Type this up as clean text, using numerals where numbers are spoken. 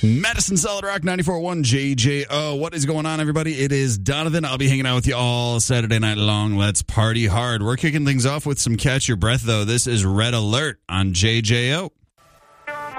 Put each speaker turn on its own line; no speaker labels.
Madison Solid Rock 94.1 JJO. What is going on, everybody? It is Donovan. I'll be hanging out with you all Saturday night long. Let's party hard. We're kicking things off with some Catch Your Breath, though. This is Red Alert on JJO.